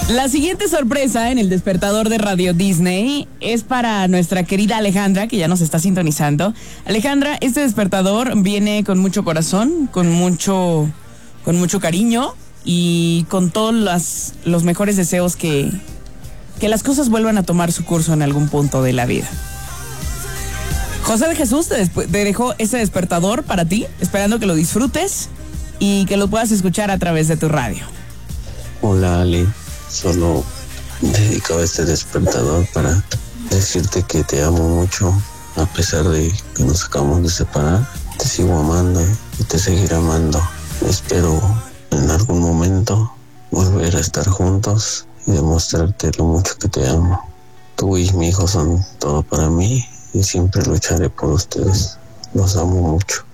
La siguiente sorpresa en el despertador de Radio Disney es para nuestra querida Alejandra, que ya nos está sintonizando. Alejandra, este despertador viene con mucho corazón, con mucho cariño y con todos los mejores deseos que las cosas vuelvan a tomar su curso en algún punto de la vida. José de Jesús te dejó ese despertador para ti, esperando que lo disfrutes y que lo puedas escuchar a través de tu radio. Hola Ale, solo dedicaba este despertador para decirte que te amo mucho, a pesar de que nos acabamos de separar. Te sigo amando y te seguiré amando. Espero en algún momento volver a estar juntos y demostrarte lo mucho que te amo. Tú y mi hijo son todo para mí y siempre lucharé por ustedes. Los amo mucho.